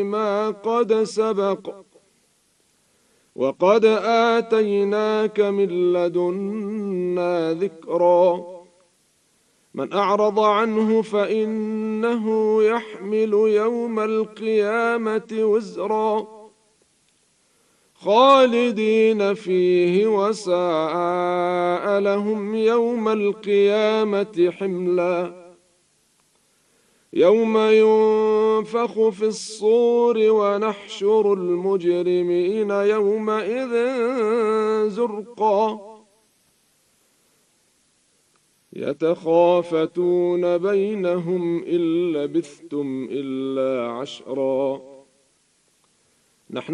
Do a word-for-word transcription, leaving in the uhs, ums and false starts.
ما قد سبق وقد آتيناك من لدنا ذكرا من أعرض عنه فإنه يحمل يوم القيامة وزرا خالدين فيه وساء لهم يوم القيامة حملا يوم ينفخ في الصور ونحشر المجرمين يومئذ زرقا يتخافتون بينهم إن لبثتم إلا عشرا نحن